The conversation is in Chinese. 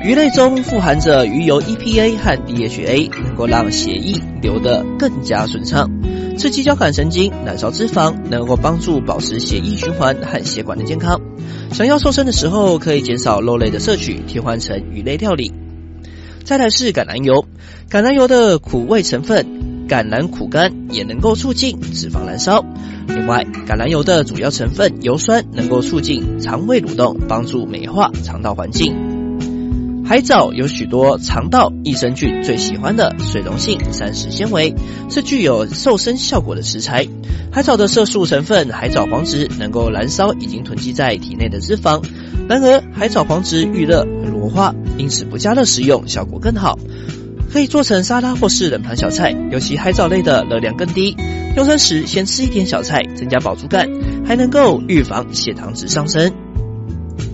鱼类中富含着鱼油 EPA 和 DHA， 能够让血液流得更加顺畅，刺激交感神经，燃烧脂肪，能够帮助保持血液循环和血管的健康。想要瘦身的时候，可以减少肉类的摄取，替换成鱼类料理。再来是橄榄油，橄榄油的苦味成分橄榄苦苷也能够促进脂肪燃烧。另外，橄榄油的主要成分油酸能够促进肠胃蠕动，帮助美化肠道环境。海藻有许多肠道益生菌最喜欢的水溶性膳食纤维，是具有瘦身效果的食材。海藻的色素成分海藻黄质能够燃烧已经囤积在体内的脂肪，然而海藻黄质遇热会融化，因此不加热食用效果更好。可以做成沙拉或是冷盘小菜，尤其海藻类的热量更低。用餐时先吃一点小菜，增加饱足感，还能够预防血糖值上升。